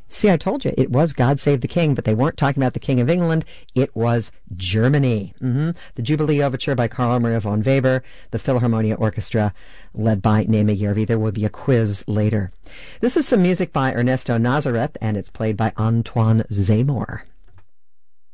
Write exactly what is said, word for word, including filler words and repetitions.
See, I told you, it was God Save the King, but they weren't talking about the King of England. It was Germany. Mm-hmm. The Jubilee Overture by Carl Maria von Weber, the Philharmonia Orchestra, led by Naima Yervi. There will be a quiz later. This is some music by Ernesto Nazareth, and it's played by Antoine Zemmour.